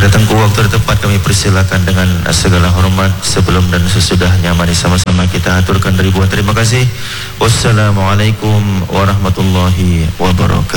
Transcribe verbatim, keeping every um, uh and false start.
Pada tengku waktu tepat kami persilakan dengan segala hormat. Sebelum dan sesudahnya mari sama-sama kita aturkan ribuan terima kasih. Wassalamualaikum warahmatullahi wabarakatuh.